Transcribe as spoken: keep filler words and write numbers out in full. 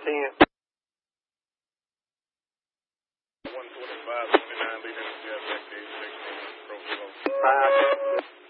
ten. one twenty-five, twenty-nine, leading to Jet Deck, sixteen, approach below. Five.